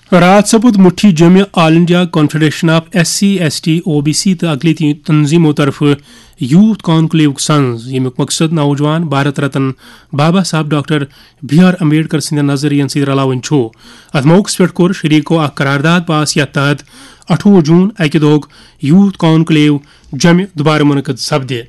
رات سپد مٹھی جمع آل India confederation of SC/ST OBC تو اقلیتی تنظیموں طرف یوتھ کانکلیو سنز یمیک مقصد نوجوان بھارت رتن بابا صاحب ڈاکٹر BR امبیڈکر سند نظرین سی رلاون چھو. ات موقع پہ کور شریکو اخ قرارداد پاس یتھ تحت 28 جون اکہ دہک یوتھ کانکلیو جمع دوبارہ منعقد سپدے.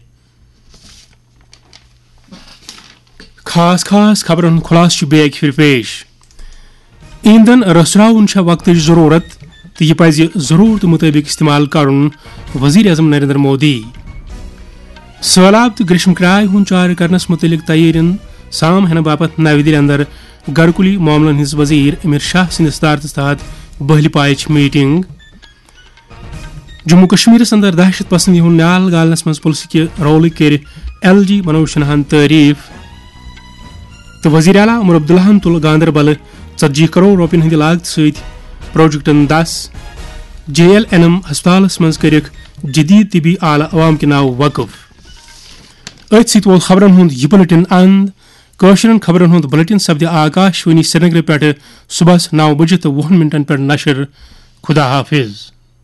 خاص خبرن خلاصہ بیک پھر پیش. ایندھن رسراؤن وقت ضرورت تو یہ پزِ ضرورت مطابق استعمال کرن وزیر اعظم نریندر مودی. سہلاب تو گریشم کرائے ہند چار کرنس متعلق تیارین سام ہینہ باپت نو دہلی اندر گھرکلی معاملن ہز وزیر امیر شاہ سندس صدارتس تحت بہل پائچ میٹنگ. جموں کشمیرس اندر دہشت پسندی ہند نیال گالنس مز پلس کہ رول کر LG منوج سنہاہن تعریف. تو وزیر اعلیٰ عمر عبداللہ تل گاندربل 40 کروڑ روپین ہند لاگت ست پروجیکٹن 10. JLNM ہسپتالس مز کرک جدید طبی آلہ عوام کے ناو وقف. ات ست وول خبرن ہند یہ بلٹن اند. کاشرن خبرن ہند بلٹن سپدِ آکاشوانی سری نگر پہ صبح 9 بجے تو 20 منٹن پہ نشر. خدا حافظ.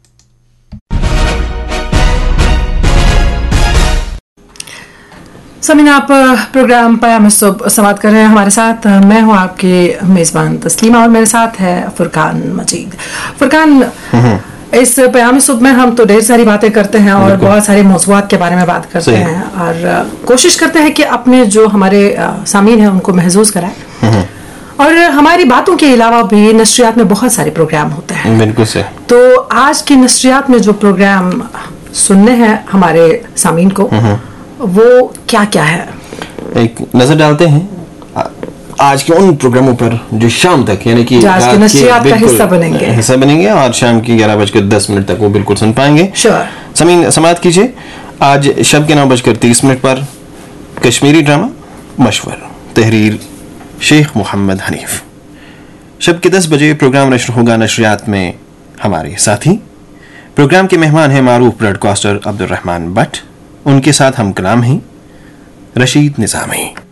سامعین، آپ پروگرام پیام صبح سماعت کر رہے ہیں. ہمارے ساتھ میں ہوں آپ کے میزبان تسلیمہ اور میرے ساتھ ہے فرقان مجید. فرقان، اس پیام صبح میں ہم تو ڈھیر ساری باتیں کرتے ہیں اور بہت سارے موضوعات کے بارے میں بات کرتے ہیں اور کوشش کرتے ہیں کہ اپنے جو ہمارے سامعین ہیں ان کو محظوظ کرائیں. اور ہماری باتوں کے علاوہ بھی نشریات میں بہت سارے پروگرام ہوتے ہیں. بالکل سے. تو آج کی نشریات میں جو پروگرام سننے ہیں ہمارے سامعین کو، وہ کیا کیا ہے؟ ایک نظر ڈالتے ہیں آج کے ان پروگراموں پر جو شام تک، یعنی کہ آج کی نشریات کا حصہ بنیں گے اور شام کی 11:10 تک وہ بالکل سن پائیں گے. سامعین سماعت کیجیے. آج شب کے 9:30 پر کشمیری ڈرامہ مشور، تحریر شیخ محمد حنیف. شب کے 10 بجے پروگرام نشر ہوگا نشریات میں ہمارے ساتھی. پروگرام کے مہمان ہیں معروف براڈ کاسٹر عبدالرحمان بٹ. ان کے ساتھ ہم کلام ہیں رشید نظامی.